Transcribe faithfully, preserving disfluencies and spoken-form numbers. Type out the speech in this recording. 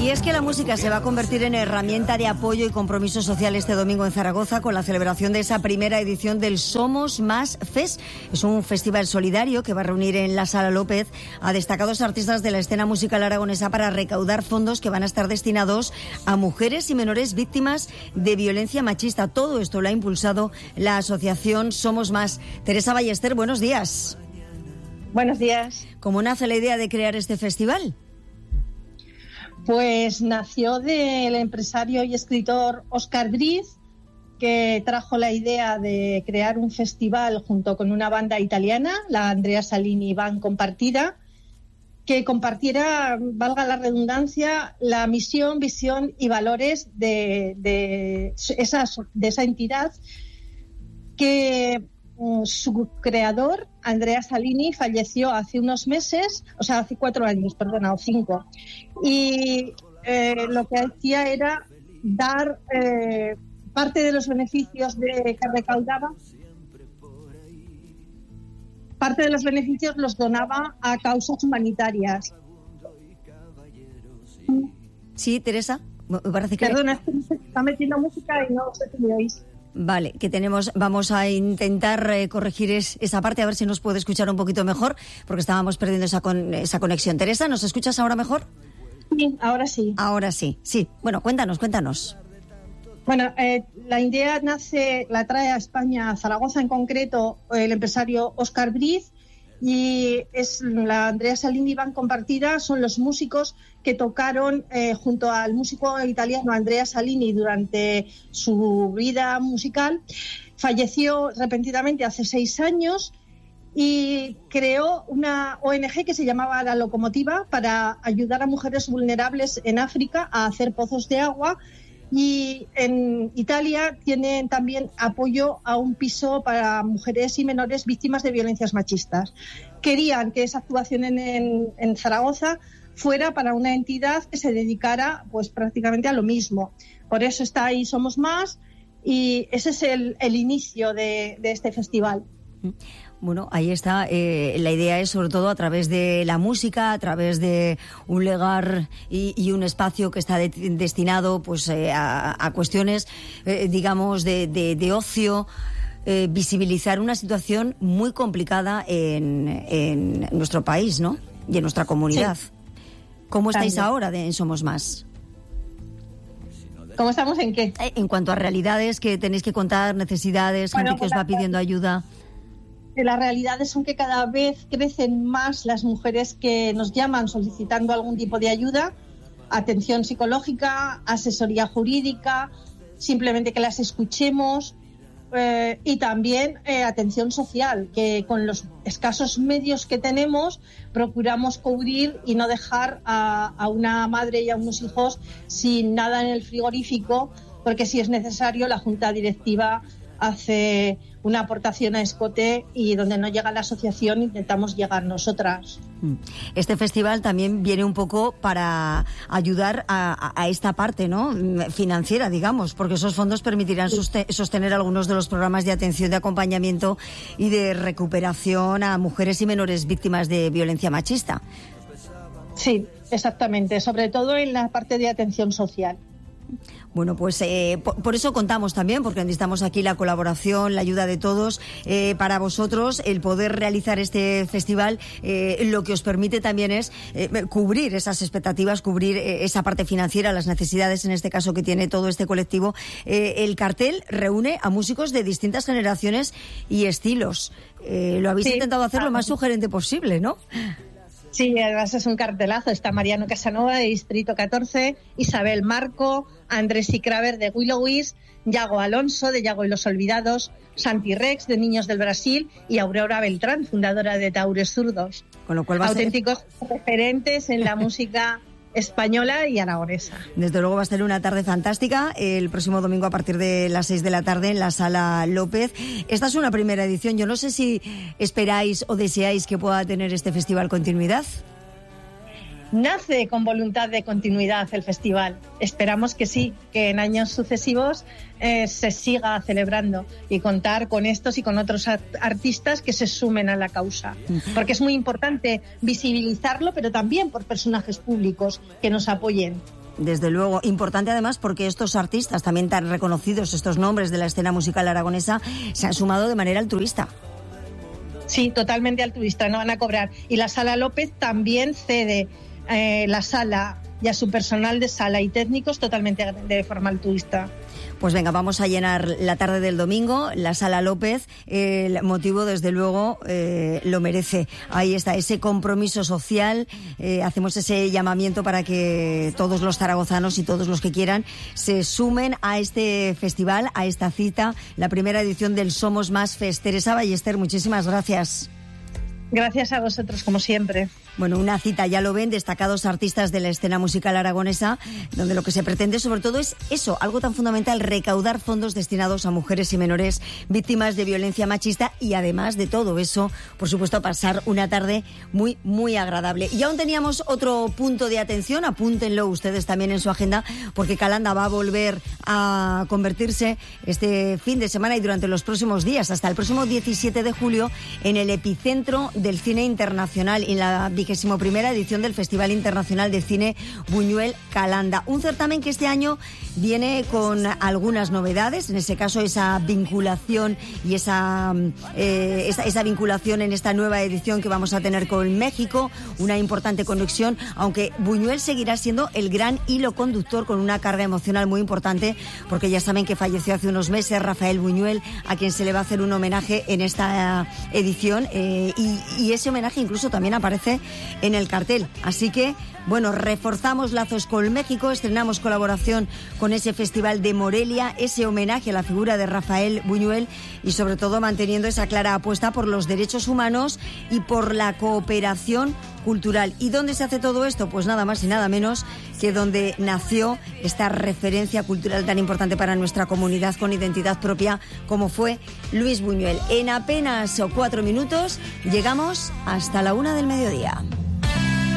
Y es que la música se va a convertir en herramienta de apoyo y compromiso social este domingo en Zaragoza con la celebración de esa primera edición del Somos Más Fest. Es un festival solidario que va a reunir en la Sala López a destacados artistas de la escena musical aragonesa para recaudar fondos que van a estar destinados a mujeres y menores víctimas de violencia machista. Todo esto lo ha impulsado la asociación Somos Más. Teresa Ballester, buenos días. Buenos días. ¿Cómo nace la idea de crear este festival? Pues nació del empresario y escritor Óscar Briz, que trajo la idea de crear un festival junto con una banda italiana, la Andrea Salini Band Compartida, que compartiera, valga la redundancia, la misión, visión y valores de, de, esa, de esa entidad que su creador, Andrea Salini, falleció hace unos meses, o sea, hace cuatro años, perdona, o cinco. Y eh, lo que hacía era dar eh, parte de los beneficios de, que recaudaba, parte de los beneficios los donaba a causas humanitarias. Sí, Teresa, me parece que... Perdona, es que se está metiendo música y no sé si me oís. Vale, que tenemos, vamos a intentar eh, corregir es, esa parte, a ver si nos puede escuchar un poquito mejor, porque estábamos perdiendo esa, con, esa conexión. Teresa, ¿nos escuchas ahora mejor? Sí, ahora sí. Ahora sí, sí. Bueno, cuéntanos, cuéntanos. Bueno, eh, la idea nace, la trae a España, a Zaragoza en concreto, el empresario Óscar Briz, y es la Andrea Salini Band Compartida, son los músicos que tocaron eh, junto al músico italiano Andrea Salini durante su vida musical. Falleció repentinamente hace seis años y creó una O N Ge que se llamaba La Locomotiva para ayudar a mujeres vulnerables en África a hacer pozos de agua. Y en Italia tienen también apoyo a un piso para mujeres y menores víctimas de violencias machistas. Querían que esa actuación en, en, en Zaragoza fuera para una entidad que se dedicara pues prácticamente a lo mismo. Por eso está ahí Somos Más y ese es el, el inicio de, de este festival. Bueno, ahí está. Eh, la idea es, sobre todo, a través de la música, a través de un lugar y, y un espacio que está de, destinado pues eh, a, a cuestiones, eh, digamos, de, de, de ocio, eh, visibilizar una situación muy complicada en, en nuestro país, ¿no? Y en nuestra comunidad. Sí. ¿Cómo estáis También. ahora de, en Somos Más? ¿Cómo estamos en qué? En cuanto a realidades que tenéis que contar, necesidades, bueno, gente que os va pidiendo ayuda. Las realidades son que cada vez crecen más las mujeres que nos llaman solicitando algún tipo de ayuda, atención psicológica, asesoría jurídica, simplemente que las escuchemos eh, y también eh, atención social, que con los escasos medios que tenemos procuramos cubrir y no dejar a, a una madre y a unos hijos sin nada en el frigorífico, porque si es necesario la junta directiva hace una aportación a escote y donde no llega la asociación intentamos llegar nosotras. Este festival también viene un poco para ayudar a, a esta parte, ¿no?, financiera, digamos, porque esos fondos permitirán sostener algunos de los programas de atención, de acompañamiento y de recuperación a mujeres y menores víctimas de violencia machista. Sí, exactamente, sobre todo en la parte de atención social. Bueno, pues eh, por, por eso contamos también, porque necesitamos aquí la colaboración, la ayuda de todos. Eh, para vosotros, el poder realizar este festival, eh, lo que os permite también es eh, cubrir esas expectativas, cubrir eh, esa parte financiera, las necesidades, en este caso, que tiene todo este colectivo. Eh, el cartel reúne a músicos de distintas generaciones y estilos. Eh, lo habéis sí. intentado hacer lo más sugerente posible, ¿no? Sí, además es un cartelazo. Está Mariano Casanova de Distrito catorce, Isabel Marco, Andrés Icraver de Willowis, Yago Alonso de Yago y los Olvidados, Santi Rex de Niños del Brasil y Aurora Beltrán, fundadora de Taures Zurdos. Con lo cual va auténticos a ser... referentes en la música española y aragonesa. Desde luego va a ser una tarde fantástica el próximo domingo a partir de las seis de la tarde en la Sala López. Esta es una primera edición. Yo no sé si esperáis o deseáis que pueda tener este festival continuidad. Nace con voluntad de continuidad el festival. Esperamos que sí, que en años sucesivos eh, se siga celebrando y contar con estos y con otros artistas que se sumen a la causa. Porque es muy importante visibilizarlo, pero también por personajes públicos que nos apoyen. desde luego. Importante además porque estos artistas también tan reconocidos, estos nombres de la escena musical aragonesa, se han sumado de manera altruista. Sí, totalmente altruista, no van a cobrar. Y la Sala López también cede eh, la sala y a su personal de sala y técnicos totalmente de forma altruista. Pues venga, vamos a llenar la tarde del domingo, la Sala López. El motivo, desde luego, eh, lo merece. Ahí está, ese compromiso social. Eh, hacemos ese llamamiento para que todos los zaragozanos y todos los que quieran se sumen a este festival, a esta cita, la primera edición del Somos Más Fest. Teresa Ballester, muchísimas gracias. Gracias a vosotros, como siempre. Bueno, una cita, ya lo ven, destacados artistas de la escena musical aragonesa, donde lo que se pretende sobre todo es eso, algo tan fundamental, recaudar fondos destinados a mujeres y menores víctimas de violencia machista y además de todo eso, por supuesto, pasar una tarde muy, muy agradable. Y aún teníamos otro punto de atención, apúntenlo ustedes también en su agenda, porque Calanda va a volver a convertirse este fin de semana y durante los próximos días, hasta el próximo diecisiete de julio, en el epicentro del cine internacional, en la vigésimo primera edición del Festival Internacional de Cine Buñuel Calanda. Un certamen que este año viene con algunas novedades, en ese caso esa vinculación y esa, eh, esa, esa vinculación en esta nueva edición que vamos a tener con México, una importante conexión, aunque Buñuel seguirá siendo el gran hilo conductor con una carga emocional muy importante, porque ya saben que falleció hace unos meses Rafael Buñuel, a quien se le va a hacer un homenaje en esta edición, eh, y, y ese homenaje incluso también aparece en el cartel. Así que, bueno, reforzamos lazos con México, estrenamos colaboración con ese festival de Morelia, ese homenaje a la figura de Rafael Buñuel y sobre todo manteniendo esa clara apuesta por los derechos humanos y por la cooperación cultural. ¿Y dónde se hace todo esto? Pues nada más y nada menos que donde nació esta referencia cultural tan importante para nuestra comunidad con identidad propia como fue Luis Buñuel. En apenas cuatro minutos llegamos hasta la una del mediodía.